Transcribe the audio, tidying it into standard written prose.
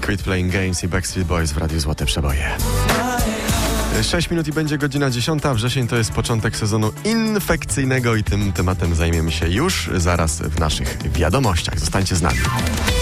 Quit Playing Games i Backstreet Boys w Radiu Złote Przeboje. 6 minut i będzie godzina 10. Wrzesień to jest początek sezonu infekcyjnego i tym tematem zajmiemy się już zaraz w naszych wiadomościach. Zostańcie z nami.